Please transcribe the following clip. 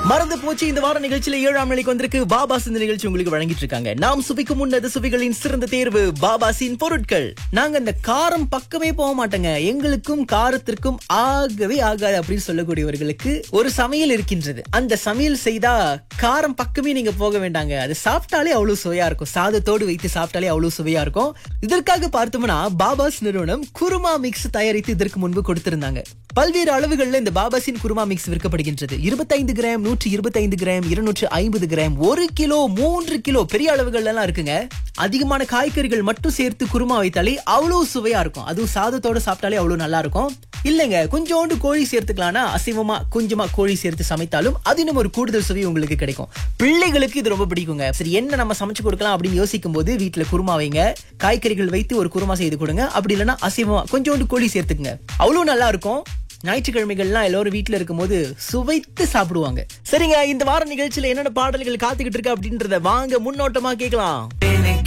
மறந்து போச்சு. இந்த வார நிகழ்ச்சியில 7ஆம் நிலைக்கு வந்திருக்கு பாபாஸ். இந்த நிகழ்ச்சி உங்களுக்கு வழங்கிட்டு இருக்காங்க. நாம் சுவைக்கும் முன்னது சுவைகளின் சிறந்த தேர்வு பாபாஸின் பொருட்கள். நாங்க இந்த காரம் பக்கமே போக மாட்டோங்க. எங்களுக்கும் காரத்திற்கும் ஆகவே ஆகாது அப்படின்னு சொல்லக்கூடியவர்களுக்கு ஒரு சமையல் இருக்கின்றது. அந்த சமையல் செய்தா காரம் பக்கமே நீங்க போக வேண்டாங்க. அது சாப்பிட்டாலே அவ்வளவு சுவையா இருக்கும். சாதத்தோடு வைத்து சாப்பிட்டாலே அவ்வளவு சுவையா இருக்கும். இதற்காக பார்த்தோம்னா பாபாஸ் நிறுவனம் குருமா மிக்ஸ் தயாரித்து இதற்கு முன்பு கொடுத்திருந்தாங்க. பல்வேறு அளவுகள்ல இந்த பாபாஸின் kurma mix விற்கப்படுகின்றது. 25 gram, 125 gram, 250 gram, 1 kilo, 3 kilo, பெரிய அளவுகள் எல்லாம் இருக்குங்க. அதிகமான காய்கறிகள் மட்டும் சேர்த்து குருமா வைத்தாலே அவ்வளவு சுவையா இருக்கும். அதுவும் சாதத்தோட சாப்பிட்டாலே அவ்வளவு நல்லா இருக்கும். இல்லங்க, கொஞ்சோண்டு கோழி சேர்த்துக்கலாம்னா அசைவமா கொஞ்சமா கோழி சேர்த்து சமைத்தாலும் அது இன்னும் ஒரு கூடுதல் சுவை உங்களுக்கு கிடைக்கும். பிள்ளைகளுக்கு இது ரொம்ப பிடிக்குங்க. சரி, என்ன நம்ம சமைச்சு கொடுக்கலாம் அப்படின்னு யோசிக்கும் போது வீட்டுல குருமா வைங்க. காய்கறிகள் வைத்து ஒரு குருமா செய்து கொடுங்க. அப்படி இல்லைன்னா அசைவமா கொஞ்சோண்டு கோழி சேர்த்துக்குங்க. அவ்வளவு நல்லா இருக்கும். ஞாயிற்றுக்கிழமைகள்லாம் எல்லாரும் வீட்டுல இருக்கும்போது சுவைத்து சாப்பிடுவாங்க. சரிங்க, இந்த வார நிகழ்ச்சியில என்னென்ன பாடல்கள் காத்துக்கிட்டு இருக்கு அப்படின்றத வாங்க முன்னோட்டமா கேட்கலாம்.